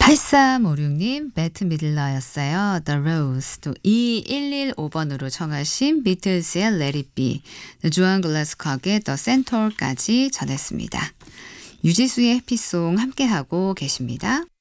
8356님, 배트 미들러였어요. The Rose. 또 2115번으로 청하신 비틀스의 Let It Be, 조안 글래스cock의 The Centaur까지 전했습니다. 유지수의 해피송 함께하고 계십니다.